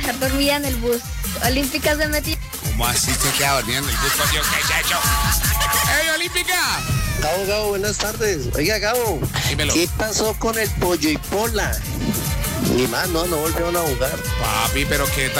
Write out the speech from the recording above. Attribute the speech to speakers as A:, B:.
A: quedar dormida en el bus. Olímpica se metió.
B: ¿Cómo así se queda dormida en el bus? Por Dios, ¿qué es eso? ¡Ey, Olímpica!
C: Gabo, buenas tardes. Oiga, Gabo,
B: Dímelo.
C: ¿qué pasó con el pollo y pola? Ni más, no volvieron a jugar.
B: Papi, pero qué tal.